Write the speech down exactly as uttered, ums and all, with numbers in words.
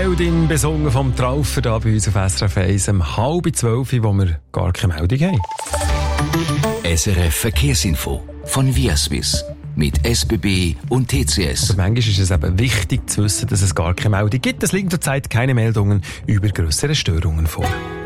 Heldin, besungen vom Traufer, da bei uns auf S R F eins um halb zwölf, wo wir gar keine Meldung haben. S R F Verkehrsinfo von Viaswiss mit S B B und T C S. Aber manchmal ist es eben wichtig zu wissen, dass es gar keine Meldung gibt. Es liegen zurzeit keine Meldungen über grössere Störungen vor.